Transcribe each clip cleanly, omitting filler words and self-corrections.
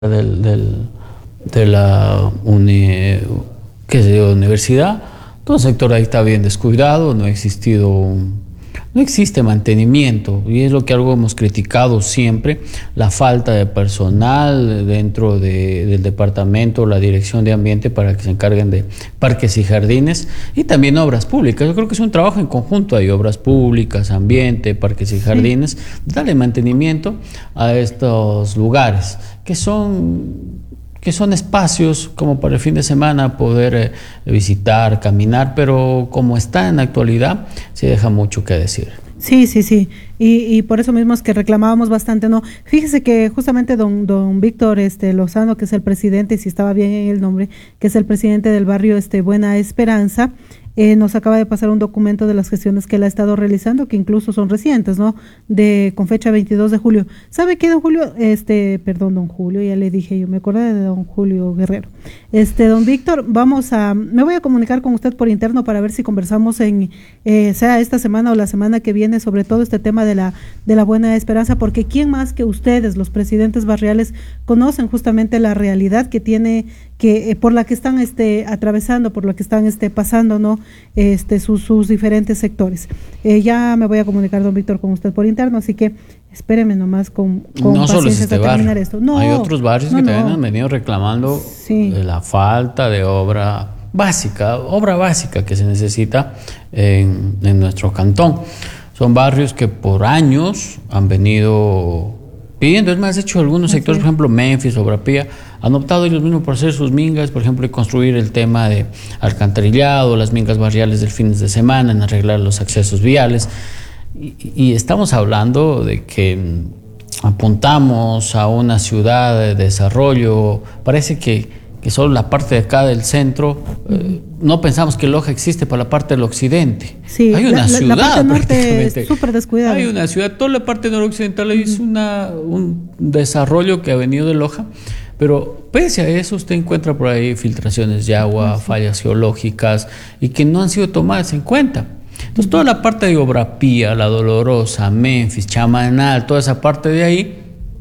de la universidad. Todo el sector ahí está bien descuidado, no existe mantenimiento, y es lo que algo hemos criticado siempre, la falta de personal dentro del departamento, la dirección de ambiente, para que se encarguen de parques y jardines, y también obras públicas. Yo creo que es un trabajo en conjunto, hay obras públicas, ambiente, parques y jardines, darle mantenimiento a estos lugares que son espacios como para el fin de semana poder visitar, caminar, pero como está en la actualidad, se deja mucho que decir. Sí. Y por eso mismo es que reclamábamos bastante, ¿no? Fíjese que justamente don Víctor Lozano, que es el presidente, si estaba bien en el nombre, que es el presidente del barrio Buena Esperanza, nos acaba de pasar un documento de las gestiones que él ha estado realizando, que incluso son recientes, ¿no? Con fecha 22 de julio. ¿Sabe qué, don Julio? Don Julio, ya le dije, yo me acordé de don Julio Guerrero. Don Víctor, me voy a comunicar con usted por interno para ver si conversamos sea esta semana o la semana que viene, sobre todo este tema de la Buena Esperanza, porque quién más que ustedes, los presidentes barriales, conocen justamente la realidad que tiene, por la que están atravesando, por la que están pasando, ¿no? Sus diferentes sectores. Ya me voy a comunicar, don Víctor, con usted por interno, así que espéreme nomás con no solo es este terminar barrio. Esto. No, hay otros barrios que también han venido reclamando de la falta de obra básica que se necesita en nuestro cantón. Son barrios que por años han venido pidiendo. Es más, de hecho, algunos sectores, por ejemplo, Memphis, Obrapía, han optado ellos mismos por hacer sus mingas, por ejemplo, en construir el tema de alcantarillado, las mingas barriales del fines de semana, en arreglar los accesos viales. Y estamos hablando de que apuntamos a una ciudad de desarrollo. Parece que solo la parte de acá del centro, no pensamos que Loja existe para la parte del occidente. Sí, hay una ciudad, la parte norte es súper descuidada. Hay una ciudad, toda la parte noroccidental es un desarrollo que ha venido de Loja, pero pese a eso usted encuentra por ahí filtraciones de agua, fallas geológicas, y que no han sido tomadas en cuenta. Entonces toda la parte de Obrapía, La Dolorosa, Memphis, Chamanal, toda esa parte de ahí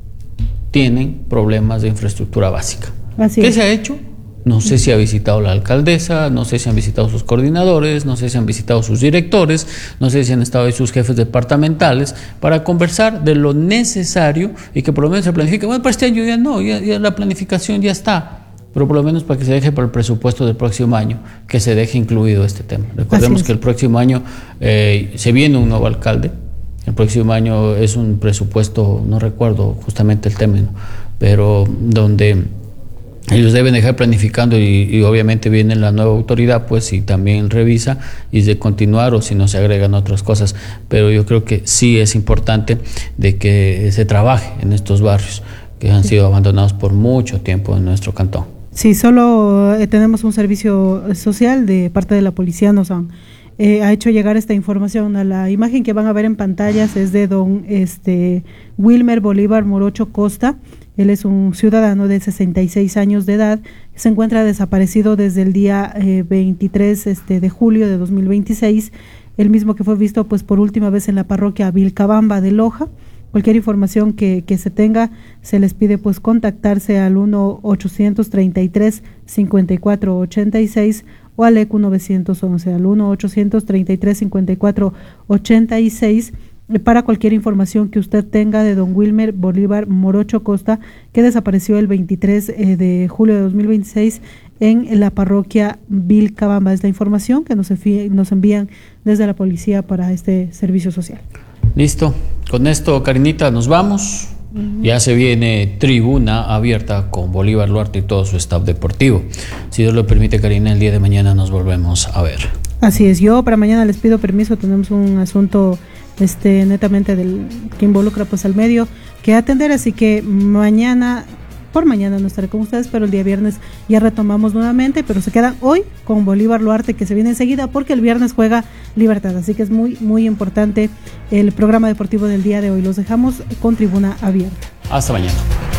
tienen problemas de infraestructura básica. ¿Qué se ha hecho? No sé si ha visitado la alcaldesa, no sé si han visitado sus coordinadores, no sé si han visitado sus directores, no sé si han estado ahí sus jefes departamentales para conversar de lo necesario y que por lo menos se planifique. Bueno, para este año ya no, ya la planificación ya está, pero por lo menos para que se deje para el presupuesto del próximo año, que se deje incluido este tema. Recordemos que el próximo año se viene un nuevo alcalde. El próximo año es un presupuesto, no recuerdo justamente el término, pero donde ellos deben dejar planificando y obviamente viene la nueva autoridad, pues, y también revisa y de continuar, o si no se agregan otras cosas. Pero yo creo que sí es importante de que se trabaje en estos barrios que han sido abandonados por mucho tiempo en nuestro cantón. Sí, solo tenemos un servicio social de parte de la policía, nos ha hecho llegar esta información. A la imagen que van a ver en pantallas es de don Wilmer Bolívar Morocho Costa. Él es un ciudadano de 66 años de edad, que se encuentra desaparecido desde el día 23 de julio de 2026, el mismo que fue visto pues por última vez en la parroquia Vilcabamba de Loja. Cualquier información que se tenga, se les pide pues contactarse al 1-833-5486 o al ECU 911, al 1-833-5486, para cualquier información que usted tenga de don Wilmer Bolívar Morocho Costa, que desapareció el 23 de julio de 2026 en la parroquia Vilcabamba. Es la información que nos envían desde la policía para este servicio social. Listo. Con esto, Karinita, nos vamos. Ya se viene Tribuna Abierta con Bolívar Luarte y todo su staff deportivo. Si Dios lo permite, Karina, el día de mañana nos volvemos a ver. Así es. Yo para mañana les pido permiso. Tenemos un asunto netamente que involucra pues al medio que atender, así que por mañana no estaré con ustedes, pero el día viernes ya retomamos nuevamente, pero se quedan hoy con Bolívar Luarte, que se viene enseguida porque el viernes juega Libertad, así que es muy, muy importante el programa deportivo del día de hoy. Los dejamos con Tribuna Abierta. Hasta mañana.